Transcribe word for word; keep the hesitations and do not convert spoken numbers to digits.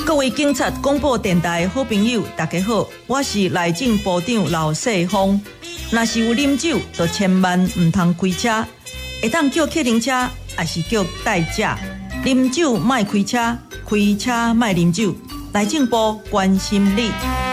各位警察广播电台的好朋友，大家好，我是内政部长老世峰。若是有啉酒，就千万唔通开车，会当叫客停车，还是叫代驾。啉酒莫开车，开车莫啉酒。内政部关心你。